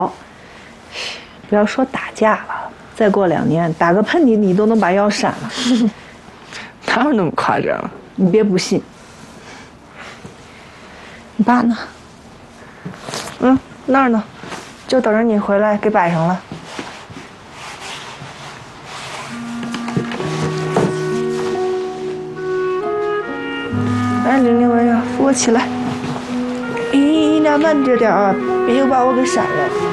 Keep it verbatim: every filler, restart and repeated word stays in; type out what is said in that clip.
不要说打架了，再过两年打个喷嚏，你都能把腰闪了。 哪有那么夸张？ 你别不信。你爸呢？ 嗯，那儿呢，就等着你回来给摆上了。来，玲玲来呀，扶我起来。咦，那慢着点啊，别又把我给闪了。